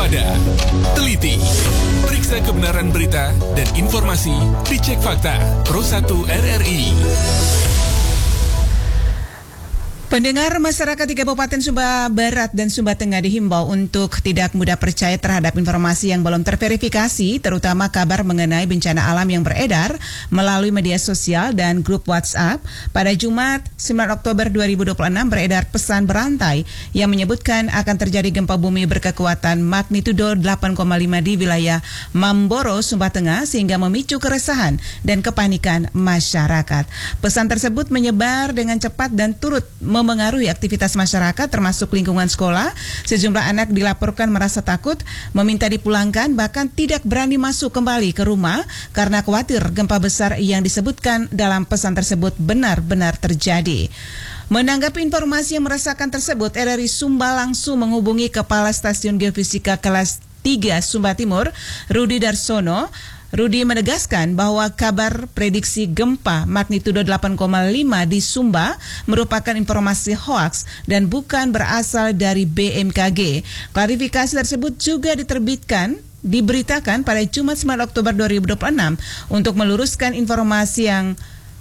waspada, teliti, periksa kebenaran berita dan informasi, dicek fakta. Pro 1 RRI. Pendengar, masyarakat di Kabupaten Sumba Barat dan Sumba Tengah dihimbau untuk tidak mudah percaya terhadap informasi yang belum terverifikasi, terutama kabar mengenai bencana alam yang beredar melalui media sosial dan grup WhatsApp. Pada Jumat 9 Oktober 2026 beredar pesan berantai yang menyebutkan akan terjadi gempa bumi berkekuatan magnitudo 8,5 di wilayah Mamboro, Sumba Tengah, sehingga memicu keresahan dan kepanikan masyarakat. Pesan tersebut menyebar dengan cepat dan turut memengaruhi aktivitas masyarakat termasuk lingkungan sekolah. Sejumlah anak dilaporkan merasa takut, meminta dipulangkan, bahkan tidak berani masuk kembali ke rumah karena khawatir gempa besar yang disebutkan dalam pesan tersebut benar-benar terjadi. Menanggapi informasi yang meresahkan tersebut, RRI Sumba langsung menghubungi Kepala Stasiun Geofisika Kelas 3 Sumba Timur, Rudi Darsono. Rudi menegaskan bahwa kabar prediksi gempa magnitudo 8,5 di Sumba merupakan informasi hoaks dan bukan berasal dari BMKG. Klarifikasi tersebut juga diberitakan pada Jumat 9 Oktober 2026 untuk meluruskan informasi yang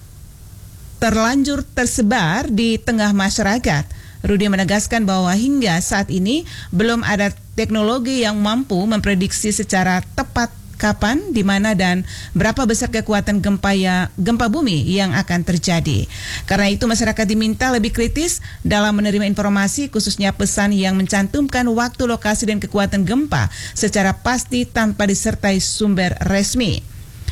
terlanjur tersebar di tengah masyarakat. Rudi menegaskan bahwa hingga saat ini belum ada teknologi yang mampu memprediksi secara tepat kapan, di mana, dan berapa besar kekuatan gempa bumi yang akan terjadi. Karena itu masyarakat diminta lebih kritis dalam menerima informasi, khususnya pesan yang mencantumkan waktu, lokasi, dan kekuatan gempa secara pasti tanpa disertai sumber resmi.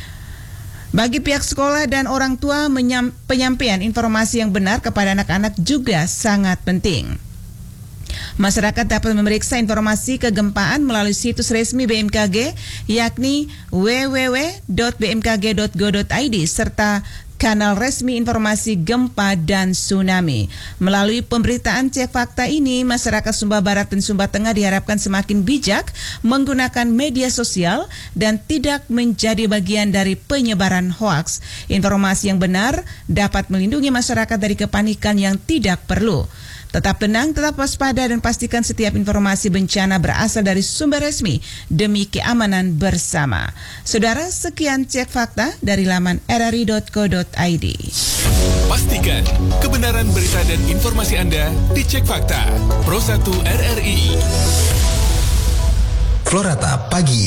Bagi pihak sekolah dan orang tua, penyampaian informasi yang benar kepada anak-anak juga sangat penting. Masyarakat dapat memeriksa informasi kegempaan melalui situs resmi BMKG, yakni www.bmkg.go.id, serta kanal resmi informasi gempa dan tsunami. Melalui pemberitaan cek fakta ini, masyarakat Sumba Barat dan Sumba Tengah diharapkan semakin bijak menggunakan media sosial dan tidak menjadi bagian dari penyebaran hoaks. Informasi yang benar dapat melindungi masyarakat dari kepanikan yang tidak perlu. Tetap tenang, tetap waspada, dan pastikan setiap informasi bencana berasal dari sumber resmi demi keamanan bersama. Saudara, sekian cek fakta dari laman rri.co.id. Pastikan kebenaran berita dan informasi Anda dicek fakta. Pro 1 RRI. Florata Pagi